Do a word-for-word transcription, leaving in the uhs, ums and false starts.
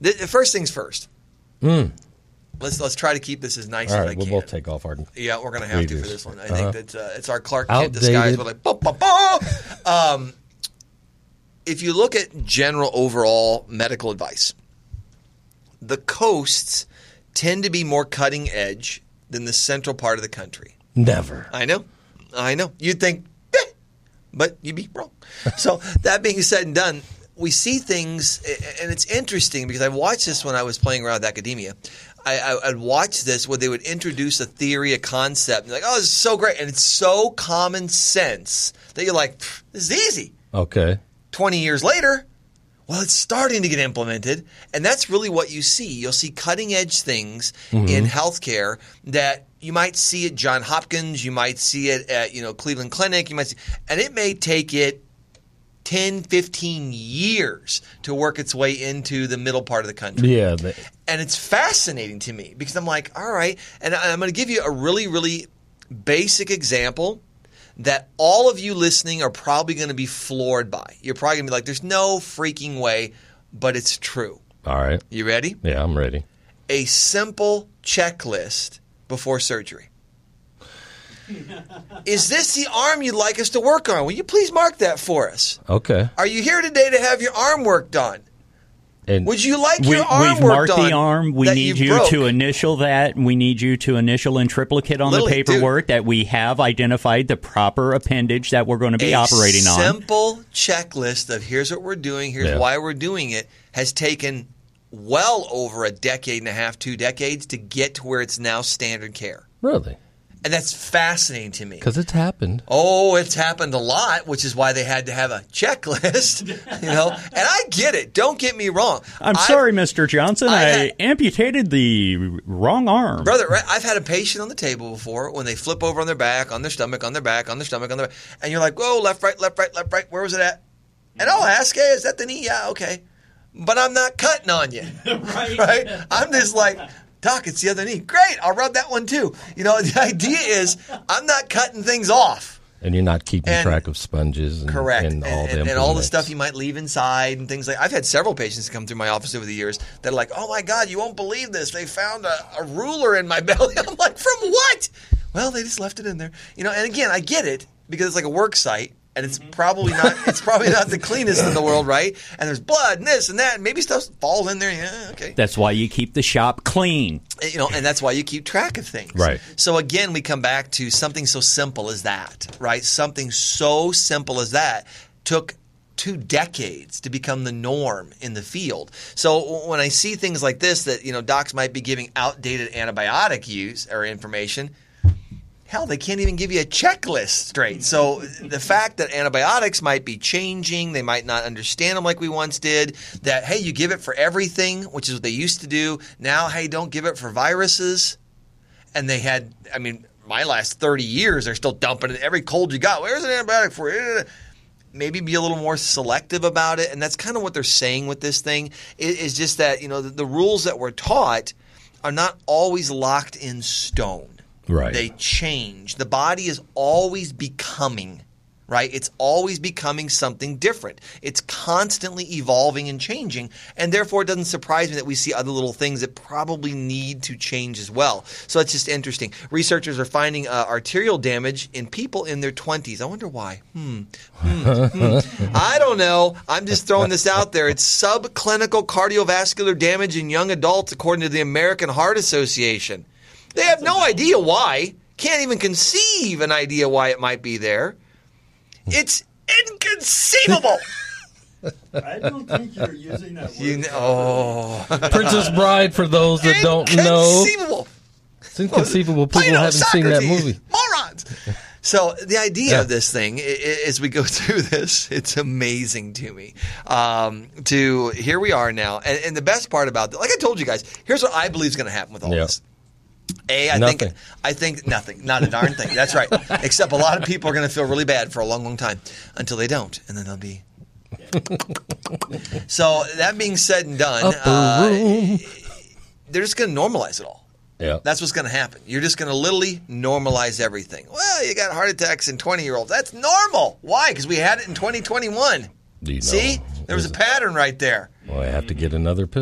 The, the first things first. Mm. Let's let's try to keep this as nice All as right, I we'll can. both take off our Yeah, we're going to have readers. to for this one. I uh-huh. think that uh, it's our Clark Kent Outdated. disguise. We're like, bah, bah, bah. Um, if you look at general overall medical advice, the coasts tend to be more cutting edge than the central part of the country. Never. I know. I know. You'd think, eh, but you'd be wrong. So that being said and done, we see things, and it's interesting because I watched this when I was playing around with academia. I, I, I'd watch this where they would introduce a theory, a concept, and like, oh, this is so great. And it's so common sense that you're like, this is easy. Okay. twenty years later, well, it's starting to get implemented. And that's really what you see. You'll see cutting edge things mm-hmm. in healthcare that you might see at Johns Hopkins, you might see it at, you know, Cleveland Clinic, you might see, and it may take it ten, fifteen years to work its way into the middle part of the country. Yeah. They- and it's fascinating to me because I'm like, all right, and I'm going to give you a really, really basic example that all of you listening are probably going to be floored by. You're probably going to be like, there's no freaking way, but it's true. All right. You ready? Yeah, I'm ready. A simple checklist before surgery. Is this the arm you'd like us to work on? Will you please mark that for us? Okay. Are you here today to have your arm worked on? And Would you like we, your arm we've worked marked on? the arm. We that need you you broke? to initial that. We need you to initial in triplicate on Literally, the paperwork that we have identified the proper appendage that we're going to be a operating on. Simple checklist of here's what we're doing, here's Yeah. why we're doing it, has taken well over a decade and a half, two decades to get to where it's now standard care. Really? And that's fascinating to me. Because it's happened. Oh, it's happened a lot, which is why they had to have a checklist, you know. And I get it. Don't get me wrong. I'm I've- sorry, Mister Johnson. I I, had- amputated the wrong arm. Brother, right, I've had a patient on the table before when they flip over on their back, on their stomach, on their back, on their stomach, on their back. And you're like, whoa, left, right, left, right, left, right. Where was it at? And I'll ask, hey, is that the knee? Yeah, okay. But I'm not cutting on you. Right. Right? I'm just like, Doc, it's the other knee. Great, I'll rub that one too. You know, the idea is I'm not cutting things off. And you're not keeping And- track of sponges and, Correct. and all and, the and, and all the implements. stuff you might leave inside and things like I've had several patients come through my office over the years that are like, oh my God, you won't believe this. They found a, a ruler in my belly. I'm like, from what? Well, they just left it in there. You know, and again, I get it because it's like a work site. And it's probably not it's probably not the cleanest in the world, right? And there's blood and this and that, and maybe stuff falls in there. Yeah, okay. That's why you keep the shop clean. You know, and that's why you keep track of things. Right. So again, we come back to something so simple as that, right? Something so simple as that took two decades to become the norm in the field. So when I see things like this that, you know, docs might be giving outdated antibiotic use or information, hell, they can't even give you a checklist straight. So the fact that antibiotics might be changing, they might not understand them like we once did, that, hey, you give it for everything, which is what they used to do. Now, hey, don't give it for viruses. And they had, I mean, my last thirty years, they're still dumping it. Every cold you got, where's an antibiotic for it? Maybe be a little more selective about it. And that's kind of what they're saying with this thing, is just that, you know, the, the rules that we're taught are not always locked in stone. Right. They change. The body is always becoming, right? It's always becoming something different. It's constantly evolving and changing, and therefore it doesn't surprise me that we see other little things that probably need to change as well. So it's just interesting. Researchers are finding uh, arterial damage in people in their twenties. I wonder why. Hmm. Hmm. hmm. I don't know. I'm just throwing this out there. It's subclinical cardiovascular damage in young adults, according to the American Heart Association. They have no idea why. Can't even conceive an idea why it might be there. It's inconceivable. I don't think you're using that word. You know, oh. Princess Bride, for those that don't know. Inconceivable. It's inconceivable. People Plato, haven't seen that Socrates, movie. Morons. So the idea Yeah. of this thing, i- i- as we go through this, it's amazing to me. Um, to here we are now, and, and the best part about it, like I told you guys, here's what I believe is going to happen with all Yeah. this. A, I Nothing. think I think nothing, not a darn thing. That's right. Except a lot of people are going to feel really bad for a long, long time until they don't, and then they'll be. So that being said and done, Upper uh, room. they're just going to normalize it all. Yeah. That's what's going to happen. You're just going to literally normalize everything. Well, you got heart attacks in twenty-year-olds. That's normal. Why? Because we had it in twenty twenty-one. Do you know? See? There was a pattern right there. Well, I have to get another pill.